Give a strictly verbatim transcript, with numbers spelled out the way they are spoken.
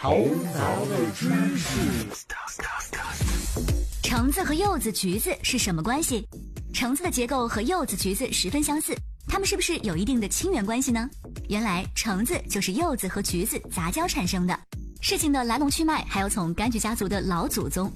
头脑的知识。 橙子和柚子、橘子是什么关系？橙子的结构和柚子、橘子十分相似，它们是不是有一定的亲缘关系呢？原来橙子就是柚子和橘子杂交产生的。事情的来龙去脉还要从柑橘家族的老祖宗